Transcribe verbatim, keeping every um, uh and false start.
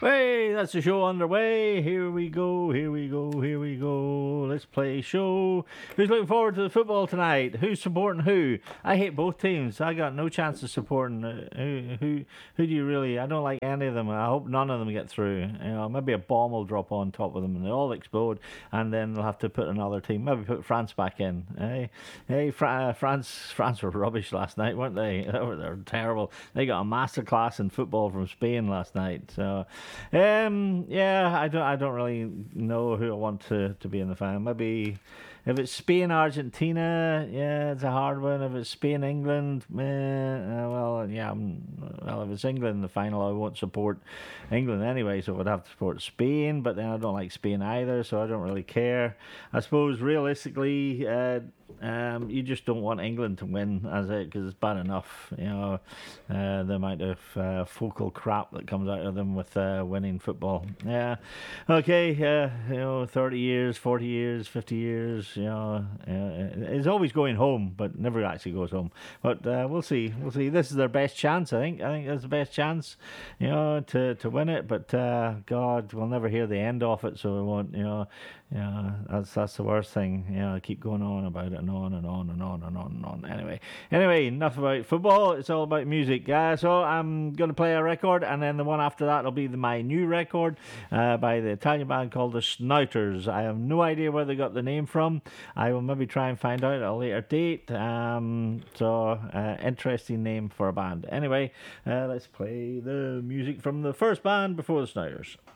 Hey, that's the show underway. Here we go, here we go, here we go. Let's play show. Who's looking forward to the football tonight? Who's supporting who? I hate both teams. I got no chance of supporting uh, who. Who? Who do you really? I don't like any of them. I hope none of them get through. You know, maybe a bomb will drop on top of them and they all explode, and then they'll have to put another team. Maybe put France back in. Hey, hey, Fra- uh, France. France were rubbish last night, weren't they? They were, they were terrible. They got a masterclass in football from Spain last night. So. Um, yeah, I don't, I don't really know who I want to, to be in the final. Maybe if it's Spain, Argentina, yeah, it's a hard one. If it's Spain, England, eh, uh, well, yeah, I'm, well, if it's England in the final, I won't support England anyway, so I'd have to support Spain. But then I don't like Spain either, so I don't really care. I suppose realistically, uh, um, you just don't want England to win, as it because it's bad enough, you know, uh, the amount of uh, focal crap that comes out of them with uh, winning football. Yeah, okay, uh, you know, thirty years, forty years, fifty years, you know, uh, it's always going home, but never actually goes home. But uh, we'll see, we'll see. This is their best chance, I think. I think that's the best chance, you know, to to win it. But uh, God, we'll never hear the end of it, so we won't, you know. Yeah, that's that's the worst thing. You know, keep going on about it and on and on and on and on and on. Anyway, anyway, enough about football. It's all about music. Uh, so I'm going to play a record, and then the one after that will be the, my new record uh, by the Italian band called the Snouters. I have no idea where they got the name from. I will maybe try and find out at a later date. Um, so, uh, interesting name for a band. Anyway, uh, let's play the music from the first band before the Snouters.